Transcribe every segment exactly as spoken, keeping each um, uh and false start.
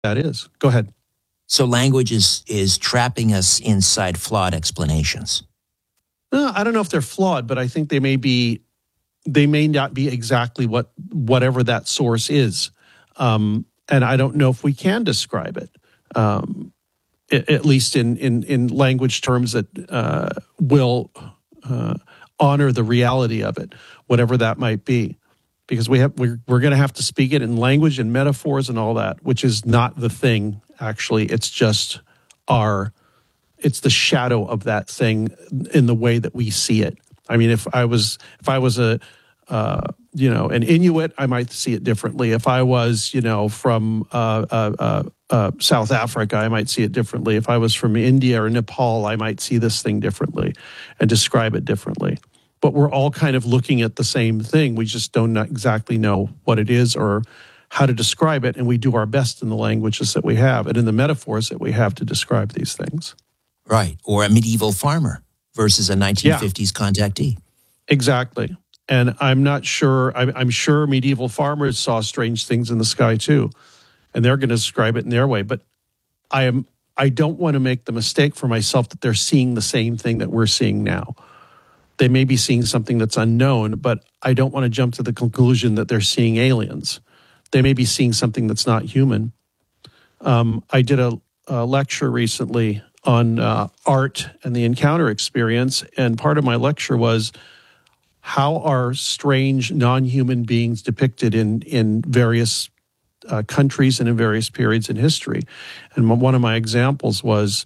that is. Go ahead. So language is, is trapping us inside flawed explanations. No, I don't know if they're flawed, but I think they may be, they may not be exactly what whatever that source is. Um, and I don't know if we can describe it, um, at least in, in, in language terms that uh, will uh, honor the reality of it, whatever that might be. Because we have, we're, we're going to have to speak it in language and metaphors and all that, which is not the thing, actually. It's just our, it's the shadow of that thing in the way that we see it. I mean, if I was, if I was a, uh, you know, an Inuit, I might see it differently. If I was, you know, from uh, uh, uh, uh, South Africa, I might see it differently. If I was from India or Nepal, I might see this thing differently and describe it differently. But we're all kind of looking at the same thing. We just don't exactly know what it is or how to describe it, and we do our best in the languages that we have and in the metaphors that we have to describe these things. Right, or a medieval farmer versus a nineteen fifties yeah. contactee. Exactly. And I'm not sure, I'm, I'm sure medieval farmers saw strange things in the sky too, and they're going to describe it in their way. But I am, I don't want to make the mistake for myself that they're seeing the same thing that we're seeing now. They may be seeing something that's unknown, but I don't want to jump to the conclusion that they're seeing aliens. They may be seeing something that's not human. Um, I did a, a lecture recently on uh, art and the encounter experience, and part of my lecture was how are strange non-human beings depicted in, in various uh, countries and in various periods in history. And one of my examples was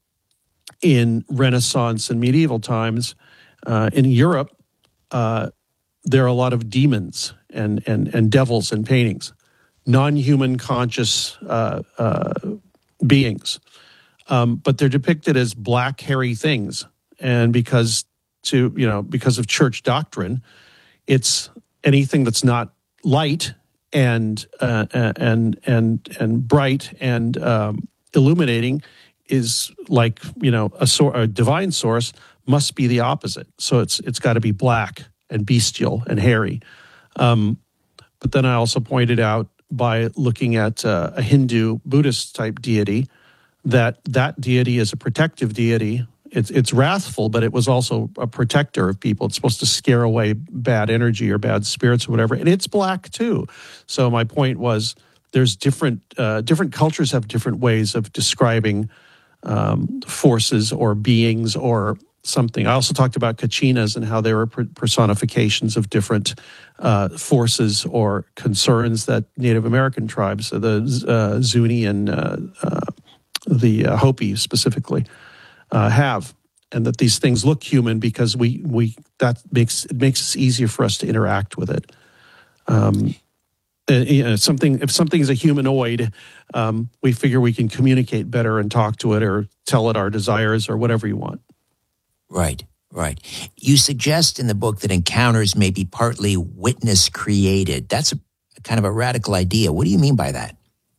in Renaissance and medieval times, Uh, in Europe, uh, there are a lot of demons and, and, and devils in paintings, non-human conscious uh, uh, beings. Um, but they're depicted as black, hairy things. And because to you know, because of church doctrine, it's anything that's not light and uh, and and and bright and um, illuminating is like, you know, a, sor- a divine source must be the opposite. So it's it's got to be black and bestial and hairy. Um, but then I also pointed out by looking at uh, a Hindu Buddhist type deity that that deity is a protective deity. It's it's wrathful, but it was also a protector of people. It's supposed to scare away bad energy or bad spirits or whatever. And it's black too. So my point was there's different uh, different cultures have different ways of describing um, forces or beings or something. I also talked about kachinas and how they were personifications of different uh, forces or concerns that Native American tribes, the uh, Zuni and uh, uh, the uh, Hopi specifically, uh, have, and that these things look human because we we that makes it makes it easier for us to interact with it. Um, you know, something if something is a humanoid, um, we figure we can communicate better and talk to it or tell it our desires or whatever you want. Right, right. You suggest in the book that encounters may be partly witness created. That's a kind of a radical idea. What do you mean by that?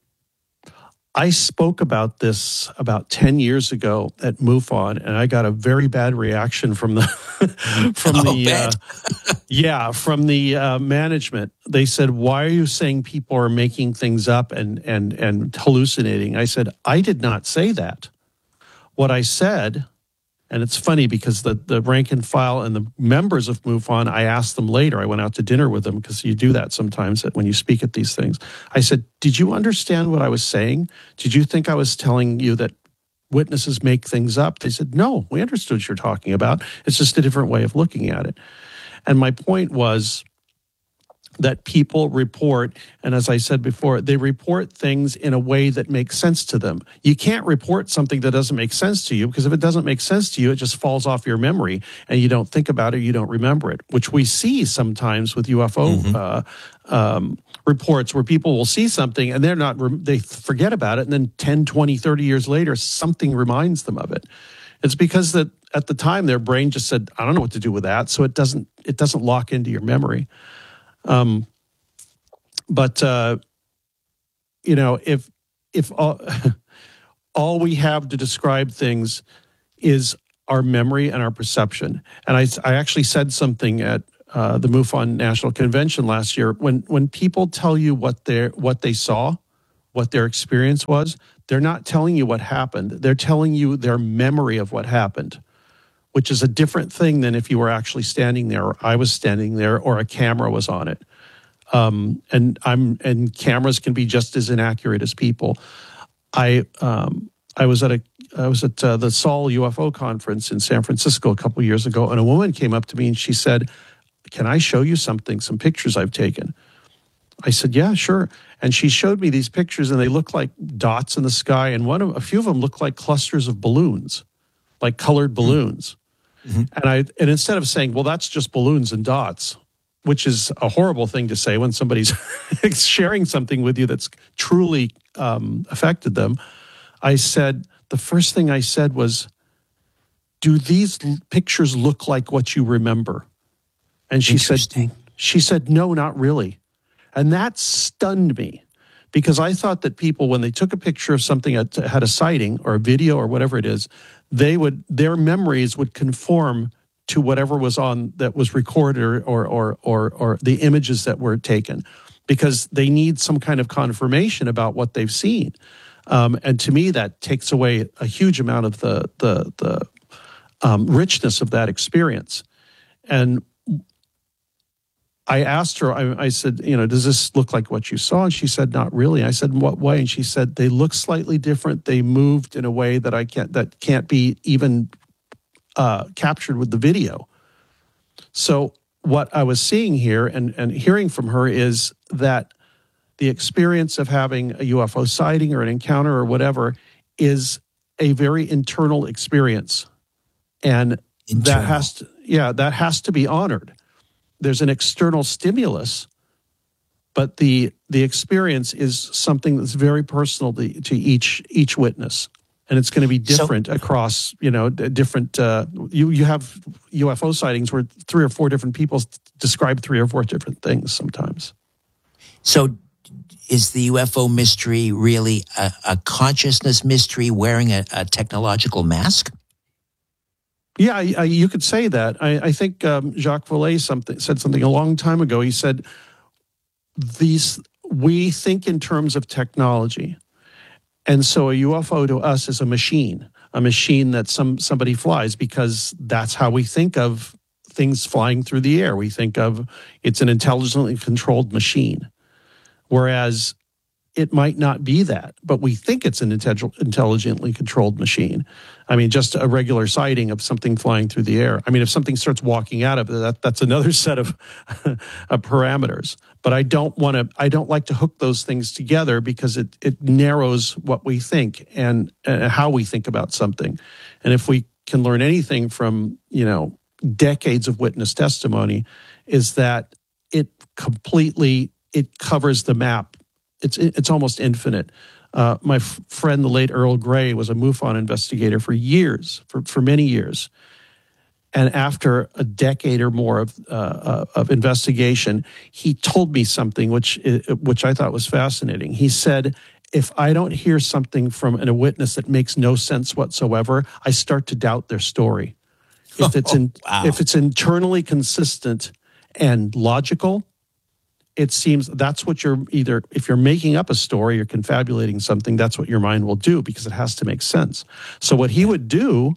I spoke about this about ten years ago at MUFON, and I got a very bad reaction from the from oh, the uh, yeah from the uh, management. They said, "Why are you saying people are making things up and and and hallucinating?" I said, "I did not say that. What I said." And it's funny because the, the rank and file and the members of MUFON, I asked them later. I went out to dinner with them because you do that sometimes when you speak at these things. I said, did you understand what I was saying? Did you think I was telling you that witnesses make things up? They said, no, we understood what you're talking about. It's just a different way of looking at it. And my point was that people report, and as I said before, they report things in a way that makes sense to them. You can't report something that doesn't make sense to you, because if it doesn't make sense to you, it just falls off your memory, and you don't think about it, you don't remember it, which we see sometimes with U F O mm-hmm. uh, um, reports where people will see something, and they're not, they forget about it, and then ten, twenty, thirty years later, something reminds them of it. It's because that at the time, their brain just said, I don't know what to do with that, so it doesn't, it doesn't lock into your memory. Um, but, uh, you know, if, if all, all we have to describe things is our memory and our perception. And I, I actually said something at, uh, the MUFON National Convention last year, when, when people tell you what they what they saw what their experience was, they're not telling you what happened. They're telling you their memory of what happened, which is a different thing than if you were actually standing there, or I was standing there, or a camera was on it. Um, and I'm and cameras can be just as inaccurate as people. I um, I was at a I was at uh, the Sol U F O conference in San Francisco a couple of years ago, and a woman came up to me and she said, "Can I show you something? Some pictures I've taken." I said, "Yeah, sure." And she showed me these pictures, and they look like dots in the sky, and one of a few of them look like clusters of balloons, like colored balloons. Mm-hmm. And I and instead of saying, "Well, that's just balloons and dots," which is a horrible thing to say when somebody's sharing something with you that's truly um, affected them, I said, the first thing I said was, "Do these l- pictures look like what you remember?" And she said, she said, "No, not really." And that stunned me, because I thought that people, when they took a picture of something that had a sighting or a video or whatever it is, they would their memories would conform to whatever was on that was recorded, or or or or, or the images that were taken, because they need some kind of confirmation about what they've seen. Um, and to me, that takes away a huge amount of the the the um, richness of that experience. And I asked her, I, I said, you know, does this look like what you saw? And she said, not really. I said, in what way? And she said, they look slightly different. They moved in a way that I can't, that can't be even uh, captured with the video. So what I was seeing here and, and hearing from her is that the experience of having a U F O sighting or an encounter or whatever is a very internal experience. And internal. that has to, yeah, that has to be honored. There's an external stimulus, but the the experience is something that's very personal to, to each each witness, and it's going to be different so, across you know different. Uh, you you have U F O sightings where three or four different people describe three or four different things sometimes. So, is the U F O mystery really a, a consciousness mystery wearing a, a technological mask? Yeah, I, you could say that. I, I think um, Jacques Vallée something, said something a long time ago. He said, "These we think in terms of technology, and so a U F O to us is a machine, a machine that some somebody flies, because that's how we think of things flying through the air. We think of it's an intelligently controlled machine, whereas it might not be that, but we think it's an intelligently controlled machine. I mean, just a regular sighting of something flying through the air. I mean, if something starts walking out of it, that, that's another set of, of parameters. But I don't want to, I don't like to hook those things together, because it, it narrows what we think and, and how we think about something. And if we can learn anything from, you know, decades of witness testimony, is that it completely, it covers the map. It's it's almost infinite. Uh, my f- friend, the late Earl Grey, was a MUFON investigator for years, for, for many years. And after a decade or more of uh, uh, of investigation, he told me something which which I thought was fascinating. He said, "If I don't hear something from an, a witness that makes no sense whatsoever, I start to doubt their story. If it's in, wow. if it's internally consistent and logical, it seems that's what you're either, if you're making up a story or confabulating something, that's what your mind will do, because it has to make sense." So what he would do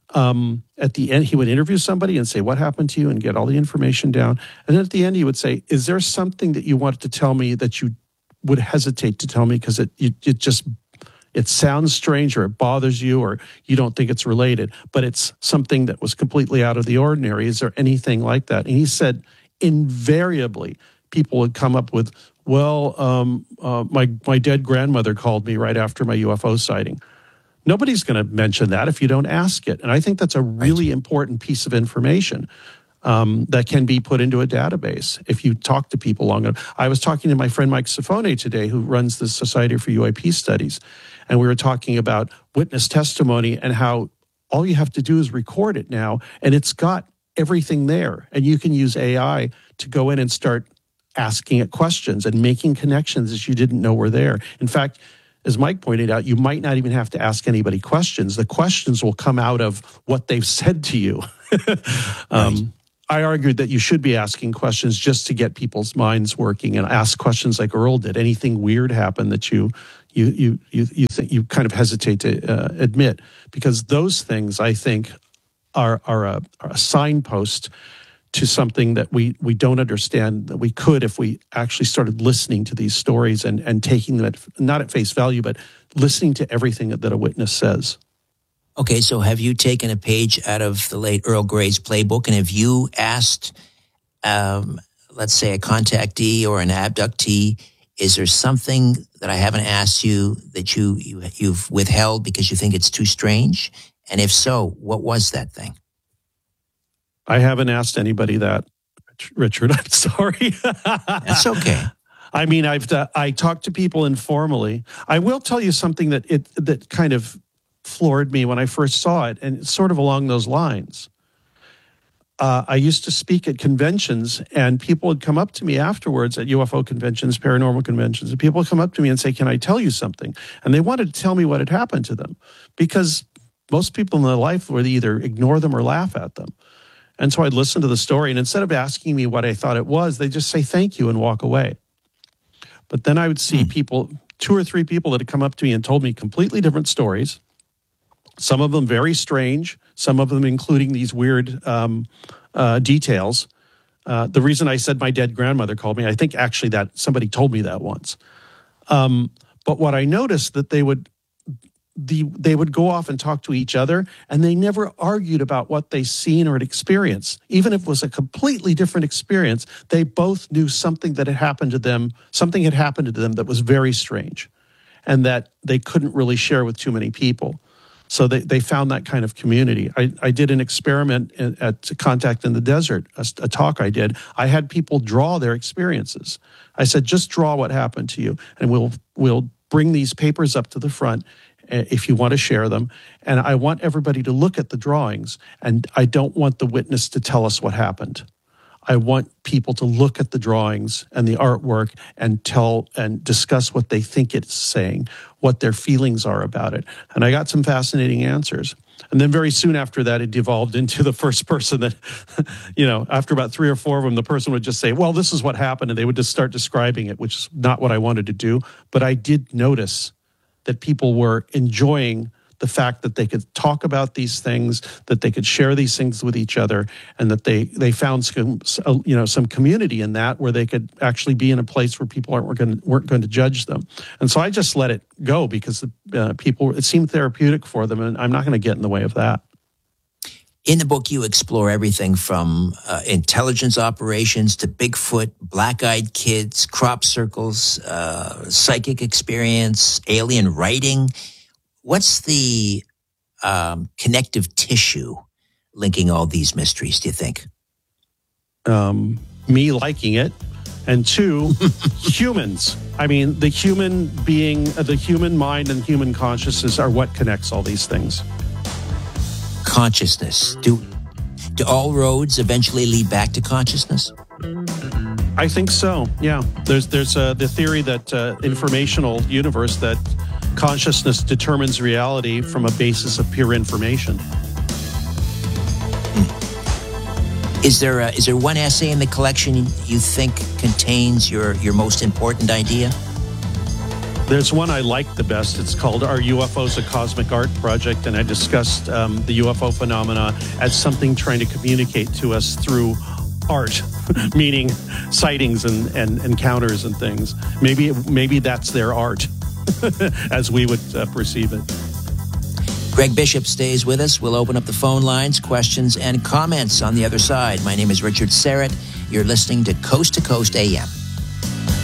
um, at the end, he would interview somebody and say, "What happened to you?" and get all the information down. And then at the end, he would say, "Is there something that you wanted to tell me that you would hesitate to tell me because it, it, it just, it sounds strange, or it bothers you, or you don't think it's related, but it's something that was completely out of the ordinary. Is there anything like that?" And he said, invariably, people would come up with, well, um, uh, my my dead grandmother called me right after my U F O sighting. Nobody's going to mention that if you don't ask it. And I think that's a really right. important piece of information um, that can be put into a database if you talk to people long enough. I was talking to my friend Mike Sifone today, who runs the Society for U A P Studies, and we were talking about witness testimony and how all you have to do is record it now, and it's got everything there. And you can use A I to go in and start asking it questions and making connections that you didn't know were there. In fact, as Mike pointed out, you might not even have to ask anybody questions. The questions will come out of what they've said to you. um, right. I argued that you should be asking questions just to get people's minds working, and ask questions like Earl did. Anything weird happen that you you you you you think you kind of hesitate to uh, admit, because those things, I think, are are a, are a signpost to something that we we don't understand that we could if we actually started listening to these stories and and taking them at, not at face value, but listening to everything that a witness says. Okay, so have you taken a page out of the late Earl Grey's playbook, and have you asked, um, let's say, a contactee or an abductee, is there something that I haven't asked you that you, you you've withheld because you think it's too strange? And if so, what was that thing? I haven't asked anybody that, Richard. I'm sorry. That's okay. I mean, I've uh, I talked to people informally. I will tell you something that it that kind of floored me when I first saw it, and it's sort of along those lines. Uh, I used to speak at conventions, and people would come up to me afterwards at U F O conventions, paranormal conventions, and people would come up to me and say, "Can I tell you something?" And they wanted to tell me what had happened to them, because most people in their life would either ignore them or laugh at them. And so I'd listen to the story, and instead of asking me what I thought it was, they just say thank you and walk away. But then I would see people, two or three people that had come up to me and told me completely different stories, some of them very strange, some of them including these weird um, uh, details. Uh, the reason I said my dead grandmother called me, I think actually that somebody told me that once. Um, but what I noticed that they would the they would go off and talk to each other, and they never argued about what they seen or had experienced. Even if it was a completely different experience, they both knew something that had happened to them, something had happened to them that was very strange, and that they couldn't really share with too many people. So they, they found that kind of community. I, I did an experiment at, at Contact in the Desert, a, a talk I did. I had people draw their experiences. I said, just draw what happened to you, and we'll we'll bring these papers up to the front if you want to share them. And I want everybody to look at the drawings, and I don't want the witness to tell us what happened. I want people to look at the drawings and the artwork and tell and discuss what they think it's saying, what their feelings are about it. And I got some fascinating answers. And then very soon after that, it devolved into the first person that, you know, after about three or four of them, the person would just say, well, this is what happened. And they would just start describing it, which is not what I wanted to do. But I did notice that people were enjoying the fact that they could talk about these things, that they could share these things with each other, and that they they found some, you know, some community in that, where they could actually be in a place where people aren't going to, weren't going to judge them. And so I just let it go, because uh, people, it seemed therapeutic for them, and I'm not going to get in the way of that. In the book, you explore everything from uh, intelligence operations to Bigfoot, black-eyed kids, crop circles, uh, psychic experience, alien writing. What's the um, connective tissue linking all these mysteries, do you think? Um, me liking it. And two, humans. I mean, the human being, uh, the human mind and human consciousness are what connects all these things. Consciousness. Do, do all roads eventually lead back to consciousness? I think so, yeah. There's there's uh, the theory that uh, informational universe, that consciousness determines reality from a basis of pure information. Is there a, is there one essay in the collection you think contains your, your most important idea? There's one I like the best. It's called Are U F Os a Cosmic Art Project? And I discussed um, the U F O phenomena as something trying to communicate to us through art, meaning sightings and, and encounters and things. Maybe, maybe that's their art as we would uh, perceive it. Greg Bishop stays with us. We'll open up the phone lines, questions, and comments on the other side. My name is Richard Syrett. You're listening to Coast to Coast A M.